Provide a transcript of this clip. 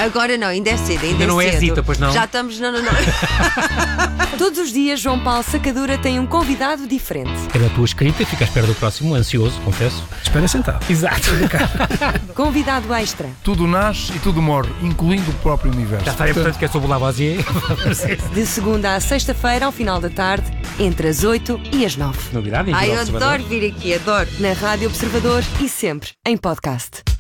Agora não, ainda é cedo. Ainda não é cedo. Zita, pois não? Já estamos. Não. Todos os dias, João Paulo Sacadura tem um convidado diferente. É da tua escrita, fica à espera do próximo, ansioso, confesso. Espera sentado. Exato. Convidado extra. Tudo nasce e tudo morre, incluindo o próprio universo. Já está, é portanto que é sobre o Lavoisier. De segunda à sexta-feira, ao final da tarde, entre as 8 e as 9. Novidade, Ai, eu adoro vir aqui, adoro. Na Rádio Observador e sempre em podcast.